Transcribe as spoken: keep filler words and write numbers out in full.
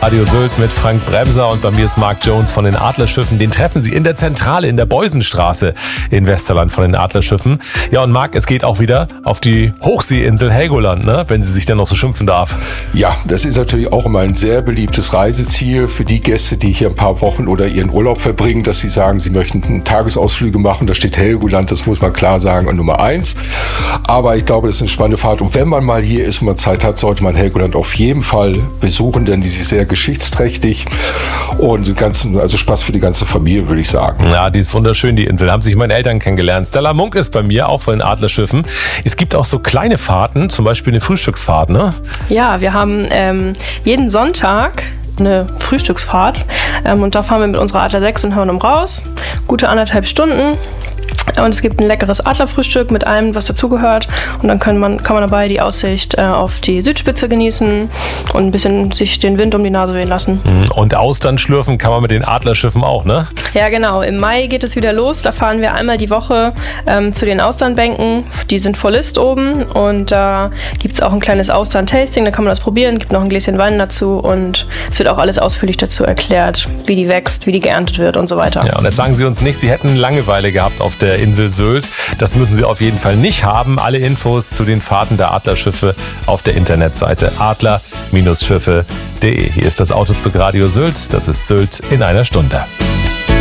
Radio Sylt mit Frank Bremser und bei mir ist Mark Jones von den Adlerschiffen. Den treffen Sie in der Zentrale in der Beusenstraße in Westerland von den Adlerschiffen. Ja, und Mark, es geht auch wieder auf die Hochseeinsel Helgoland, ne? Wenn sie sich denn noch so schimpfen darf. Ja, das ist natürlich auch immer ein sehr beliebtes Reiseziel für die Gäste, die hier ein paar Wochen oder ihren Urlaub verbringen, dass sie sagen, sie möchten Tagesausflüge machen. Da steht Helgoland, das muss man klar sagen, an Nummer eins. Aber ich glaube, das ist eine spannende Fahrt. Und wenn man mal hier ist und man Zeit hat, sollte man Helgoland auf jeden Fall besuchen, denn die ist sehr geschichtsträchtig und ganzen, also Spaß für die ganze Familie, würde ich sagen. Ja, die ist wunderschön, die Insel. Haben sich meine Eltern kennengelernt. Stella Munk ist bei mir, auch von den Adlerschiffen. Es gibt auch so kleine Fahrten, zum Beispiel eine Frühstücksfahrt, ne? Ja, wir haben ähm, jeden Sonntag eine Frühstücksfahrt ähm, und da fahren wir mit unserer Adler sechs in Hörnum raus. Gute anderthalb Stunden. Und es gibt ein leckeres Adlerfrühstück mit allem, was dazugehört. Und dann kann man, kann man dabei die Aussicht äh, auf die Südspitze genießen und ein bisschen sich den Wind um die Nase wehen lassen. Und Austern schlürfen kann man mit den Adlerschiffen auch, ne? Ja, genau. Im Mai geht es wieder los. Da fahren wir einmal die Woche ähm, zu den Austernbänken. Die sind vor List oben. Und da äh, gibt es auch ein kleines Austern-Tasting. Da kann man das probieren. Gibt noch ein Gläschen Wein dazu. Und es wird auch alles ausführlich dazu erklärt, wie die wächst, wie die geerntet wird und so weiter. Ja, und jetzt sagen Sie uns nicht, Sie hätten Langeweile gehabt auf der Insel Sylt. Das müssen Sie auf jeden Fall nicht haben. Alle Infos zu den Fahrten der Adlerschiffe auf der Internetseite adler Schiffe punkt de. Hier ist das Autozug Radio Sylt. Das ist Sylt in einer Stunde.